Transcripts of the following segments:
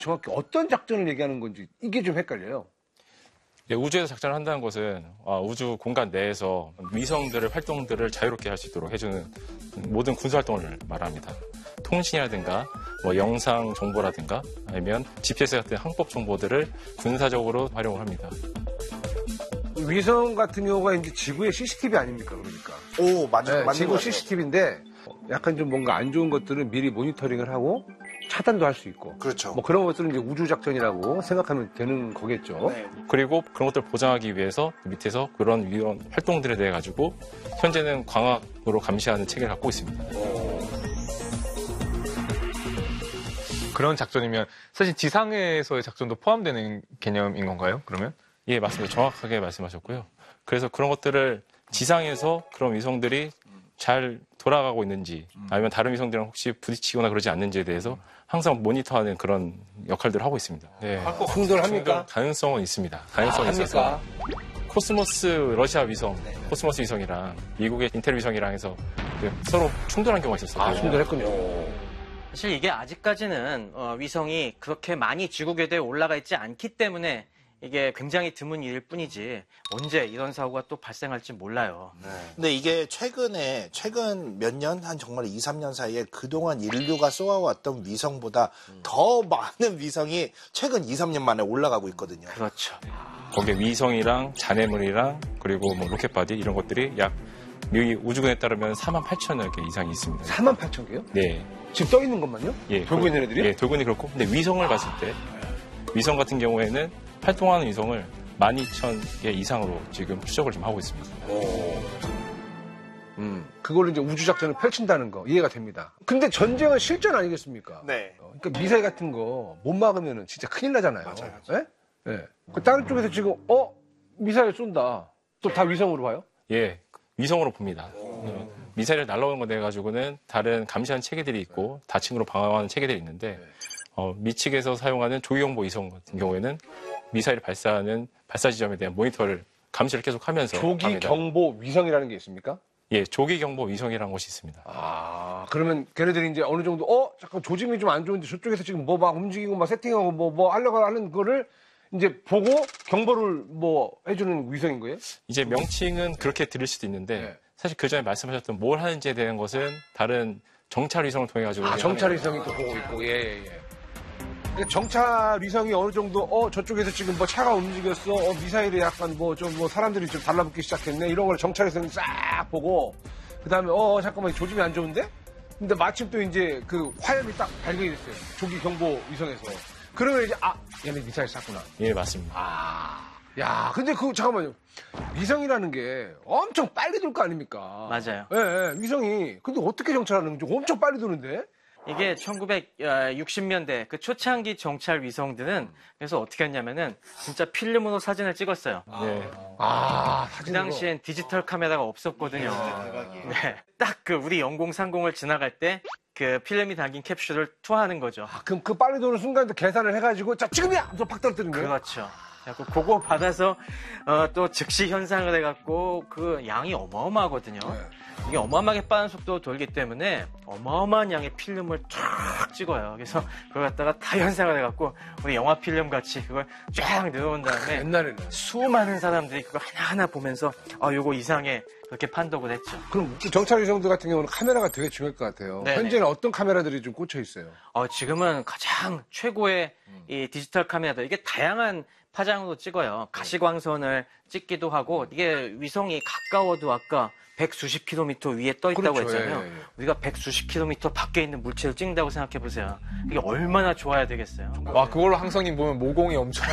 정확히 어떤 작전을 얘기하는 건지 이게 좀 헷갈려요. 우주에서 작전을 한다는 것은 우주 공간 내에서 위성들의 활동들을 자유롭게 할 수 있도록 해주는 모든 군사활동을 말합니다. 통신이라든가 뭐 영상 정보라든가 아니면 GPS 같은 항법 정보들을 군사적으로 활용을 합니다. 위성 같은 경우가 이제 지구의 CCTV 아닙니까, 그러니까. 오, 맞아요. 네, 지구 CCTV인데 약간 좀 뭔가 안 좋은 것들은 미리 모니터링을 하고 차단도 할 수 있고. 그렇죠. 뭐 그런 것들은 이제 우주 작전이라고 생각하면 되는 거겠죠. 네. 그리고 그런 것들을 보장하기 위해서 밑에서 그런 위험 활동들에 대해 가지고 현재는 광학으로 감시하는 체계를 갖고 있습니다. 그런 작전이면 사실 지상에서의 작전도 포함되는 개념인 건가요? 그러면? 예, 맞습니다. 정확하게 말씀하셨고요. 그래서 그런 것들을 지상에서 그런 위성들이 잘 돌아가고 있는지 아니면 다른 위성들이랑 혹시 부딪히거나 그러지 않는지에 대해서 항상 모니터하는 그런 역할들을 하고 있습니다. 네. 충돌합니까? 가능성은 있습니다. 가능성이 있어서 코스모스 러시아 위성, 코스모스 위성이랑 미국의 인텔 위성이랑 해서 서로 충돌한 경우가 있었어요. 충돌했군요. 사실 이게 아직까지는 위성이 그렇게 많이 지구 궤도에 올라가 있지 않기 때문에 이게 굉장히 드문 일일 뿐이지 언제 이런 사고가 또 발생할지 몰라요. 네. 근데 이게 최근 몇 년, 한 정말 2, 3년 사이에 그동안 인류가 쏘아왔던 위성보다 더 많은 위성이 최근 2, 3년 만에 올라가고 있거든요. 그렇죠. 거기에 위성이랑 잔해물이랑 그리고 뭐 로켓바디 이런 것들이 약 미국 우주군에 따르면 48,000여 개 이상이 있습니다. 48,000개요? 네. 지금 떠 있는 것만요? 예. 돌고 있는 애들이요? 예, 돌고 있는 그렇고. 근데 위성을 봤을 때 위성 같은 경우에는 활동하는 위성을 12,000개 이상으로 지금 추적을 좀 하고 있습니다. 그걸로 이제 우주작전을 펼친다는 거 이해가 됩니다. 근데 전쟁은 실전 아니겠습니까? 네. 그러니까 미사일 같은 거 못 막으면 진짜 큰일 나잖아요. 맞아요. 네? 네. 그 다른 쪽에서 지금 미사일 쏜다. 또 다 위성으로 봐요? 예, 위성으로 봅니다. 미사일을 날라오는 거 내가지고는 다른 감시하는 체계들이 있고 다층으로 방어하는 체계들이 있는데 미 측에서 사용하는 조기경보 위성 같은 경우에는 미사일을 발사하는 발사 지점에 대한 모니터를 감시를 계속하면서 조기경보 위성이라는 게 있습니까? 예, 조기경보 위성이라는 것이 있습니다. 아, 그러면 걔네들이 이제 어느 정도 잠깐 조짐이 좀 안 좋은데 저쪽에서 지금 뭐 막 움직이고 막 세팅하고 뭐 하려고 하는 거를 이제 보고 경보를 뭐 해주는 위성인 거예요? 이제 명칭은 그렇게 들릴 수도 있는데 사실 그 전에 말씀하셨던 뭘 하는지에 대한 것은 다른 정찰 위성을 통해 가지고 정찰 위성이 또 보고 있고 예. 그러니까 정찰 위성이 어느 정도 저쪽에서 지금 뭐 차가 움직였어 미사일이 약간 뭐 사람들이 좀 달라붙기 시작했네 이런 걸 정찰 위성이 싹 보고 그다음에 잠깐만 조짐이 안 좋은데 근데 마침 또 이제 그 화염이 딱 발견이 됐어요 조기 경보 위성에서 그러면 이제 얘네 미사일 쐈구나. 예, 맞습니다. 야, 근데 잠깐만요. 위성이라는 게 엄청 빨리 돌 거 아닙니까? 맞아요. 예, 위성이. 근데 어떻게 정찰하는 건지 엄청 빨리 도는데? 이게 1960년대 그 초창기 정찰 위성들은 그래서 어떻게 했냐면은 진짜 필름으로 사진을 찍었어요. 네. 그 당시엔 디지털 카메라가 없었거든요. 네. 딱 우리 영공상공을 지나갈 때 그 필름이 담긴 캡슐을 투하하는 거죠. 그럼 그 빨리 도는 순간도 계산을 해가지고 자 지금이야! 하면서 팍 떨어뜨리는 거예요? 그렇죠. 그거 받아서 또 즉시 현상을 해갖고 그 양이 어마어마하거든요. 이게 어마어마하게 빠른 속도로 돌기 때문에 어마어마한 양의 필름을 쫙 찍어요. 그래서 그걸 갖다가 다 현상을 해갖고 우리 영화 필름 같이 그걸 쫙 내려온 다음에 옛날에는 수많은 사람들이 그걸 하나하나 보면서 요거 이상해 그렇게 판독을 했죠. 그럼 정찰 위성들 같은 경우는 카메라가 되게 중요할 것 같아요. 네네. 현재는 어떤 카메라들이 좀 꽂혀 있어요? 지금은 가장 최고의 이 디지털 카메라들 이게 다양한 파장으로 찍어요. 가시광선을 찍기도 하고 이게 위성이 가까워도 아까 100수십 킬로미터 위에 떠 있다고 그렇죠. 했잖아요. 예. 우리가 100수십 킬로미터 밖에 있는 물체를 찍는다고 생각해 보세요. 이게 얼마나 좋아야 되겠어요. 와, 그걸로 항성님 보면 모공이 엄청.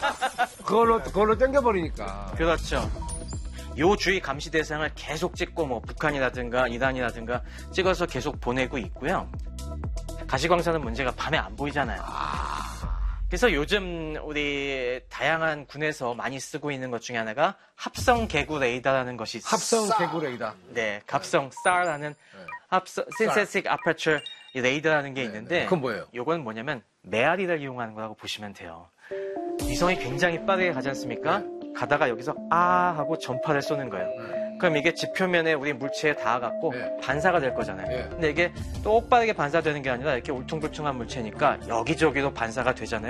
그걸로 땡겨버리니까. 그렇죠. 요 주위 감시 대상을 계속 찍고 뭐 북한이라든가 이란이라든가 찍어서 계속 보내고 있고요. 가시광선은 문제가 밤에 안 보이잖아요. 그래서 요즘 우리 다양한 군에서 많이 쓰고 있는 것 중에 하나가 합성 개구 레이더라는 것이 있어요. 합성 개구 레이더. 네, 합성 SAR라는 Synthetic Aperture 레이더라는 게 있는데 그건 뭐예요? 요건 뭐냐면 메아리를 이용하는 거라고 보시면 돼요. 위성이 굉장히 빠르게 가지 않습니까? 가다가 여기서 하고 전파를 쏘는 거예요. 그럼 이게 지표면에 우리 물체에 닿아갖고 예. 반사가 될 거잖아요. 예. 근데 이게 똑바르게 반사되는 게 아니라 이렇게 울퉁불퉁한 물체니까 여기저기도 반사가 되잖아요.